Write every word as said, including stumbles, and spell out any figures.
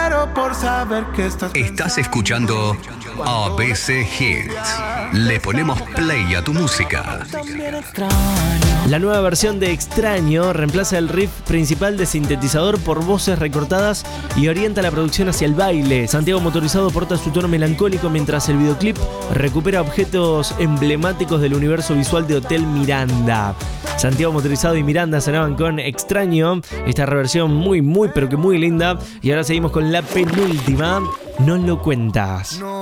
Por saber que estás, estás escuchando A B C Hits. Le ponemos play a tu música. La nueva versión de Extraño reemplaza el riff principal de sintetizador por voces recortadas y orienta la producción hacia el baile. Santiago Motorizado porta su tono melancólico mientras el videoclip recupera objetos emblemáticos del universo visual de Hotel Miranda. Santiago Motorizado y Miranda sonaban con Extraño, esta reversión muy, muy, pero que muy linda. Y ahora seguimos con la penúltima, No lo cuentas. no